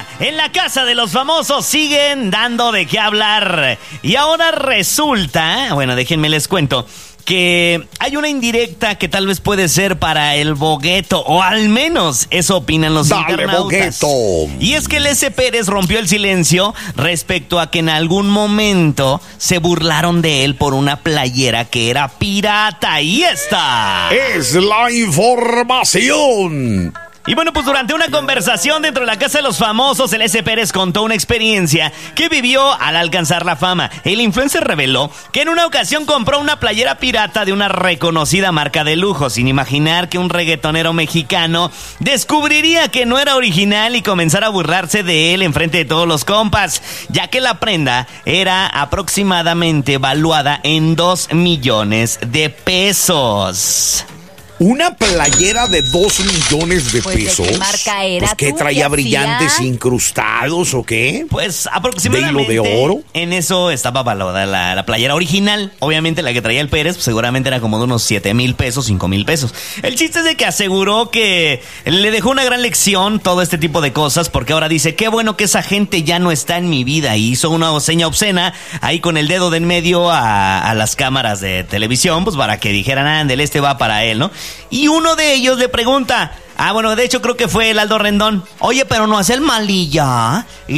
Oiga, en la casa de los famosos siguen dando de qué hablar. Y ahora resulta, bueno, déjenme les cuento, que hay una indirecta que tal vez puede ser para el Bogueto, o al menos eso opinan los internautas. Bogueto. Y es que el S. Pérez rompió el silencio respecto a que en algún momento se burlaron de él por una playera que era pirata. ¡Y esta! Es la información. Y bueno, pues durante una conversación dentro de la casa de los famosos, el S. Pérez contó una experiencia que vivió al alcanzar la fama. El influencer reveló que en una ocasión compró una playera pirata de una reconocida marca de lujo, sin imaginar que un reggaetonero mexicano descubriría que no era original y comenzara a burlarse de él enfrente de todos los compas, ya que la prenda era aproximadamente valuada en 2 millones de pesos. Una playera de 2 millones de Pues, ¿de pesos. qué marca era? Pues, ¿qué ¿Tú traía qué brillantes hacías? incrustados o qué? Pues aproximadamente ¿De hilo de oro? en eso estaba valorada la playera original. Obviamente la que traía el Pérez pues, seguramente era como de unos 7,000 pesos, 5,000 pesos. El chiste es de que aseguró que le dejó una gran lección todo este tipo de cosas, porque ahora dice, qué bueno que esa gente ya no está en mi vida, y hizo una seña obscena ahí con el dedo de en medio a las cámaras de televisión, pues para que dijeran, ándale, este va para él, ¿no? Y uno de ellos le pregunta, bueno, de hecho creo que fue el Aldo Rendón, oye, pero no es el Malilla.